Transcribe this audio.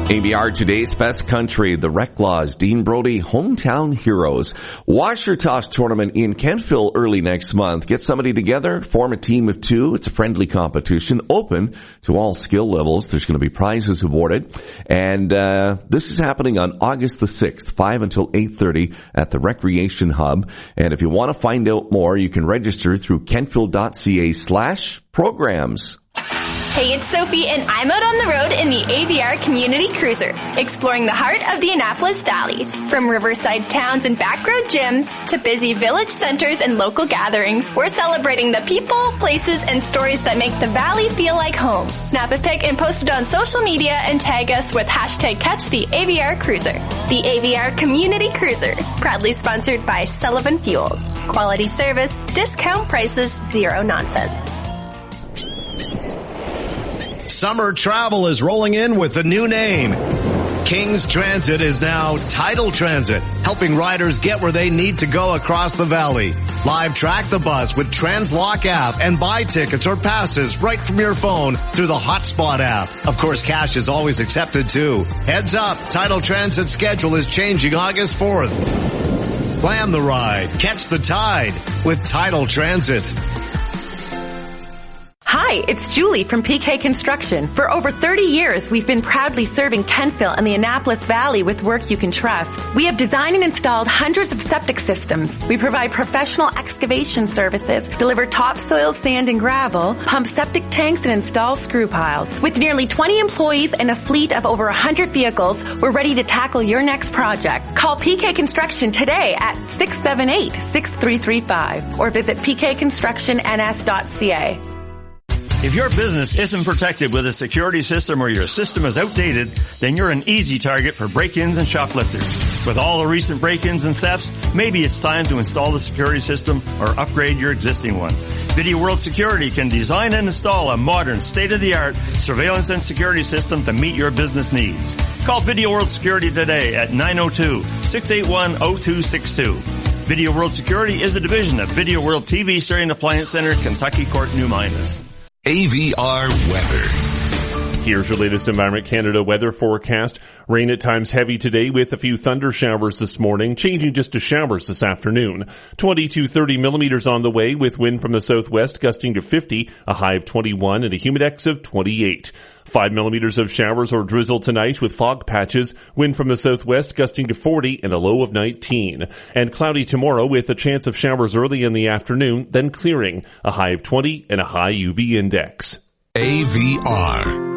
ABR Today's Best Country, the Rec Laws, Dean Brody, Hometown Heroes. Washer Toss Tournament in Kentville early next month. Get somebody together, form a team of 2. It's a friendly competition, open to all skill levels. There's going to be prizes awarded. And this is happening on August the 6th, 5 until 8:30 at the Recreation Hub. And if you want to find out more, you can register through kentville.ca/programs. Hey, it's Sophie, and I'm out on the road in the AVR Community Cruiser, exploring the heart of the Annapolis Valley. From riverside towns and backroad gyms to busy village centers and local gatherings, we're celebrating the people, places, and stories that make the valley feel like home. Snap a pic and post it on social media and tag us with #CatchTheAVR Cruiser. The AVR Community Cruiser, proudly sponsored by Sullivan Fuels. Quality service, discount prices, zero nonsense. Summer travel is rolling in with a new name. King's Transit is now Tidal Transit, helping riders get where they need to go across the valley. Live track the bus with TransLock app and buy tickets or passes right from your phone through the Hotspot app. Of course, cash is always accepted too. Heads up, Tidal Transit's schedule is changing August 4th. Plan the ride, catch the tide with Tidal Transit. Hi, it's Julie from PK Construction. For over 30 years, we've been proudly serving Kentville and the Annapolis Valley with work you can trust. We have designed and installed hundreds of septic systems. We provide professional excavation services, deliver topsoil, sand, and gravel, pump septic tanks, and install screw piles. With nearly 20 employees and a fleet of over 100 vehicles, we're ready to tackle your next project. Call PK Construction today at 678-6335 or visit pkconstructionns.ca. If your business isn't protected with a security system or your system is outdated, then you're an easy target for break-ins and shoplifters. With all the recent break-ins and thefts, maybe it's time to install the security system or upgrade your existing one. Video World Security can design and install a modern, state-of-the-art surveillance and security system to meet your business needs. Call Video World Security today at 902-681-0262. Video World Security is a division of Video World TV Stereo Appliance Center, Kentucky Court, New Minas. AVR weather. Here's your latest Environment Canada weather forecast. Rain at times heavy today with a few thunder showers this morning, changing just to showers this afternoon. 20 to 30 millimeters on the way with wind from the southwest gusting to 50, a high of 21 and a humidex of 28. 5 millimeters of showers or drizzle tonight with fog patches, wind from the southwest gusting to 40 and a low of 19. And cloudy tomorrow with a chance of showers early in the afternoon, then clearing, a high of 20 and a high UV index. AVR.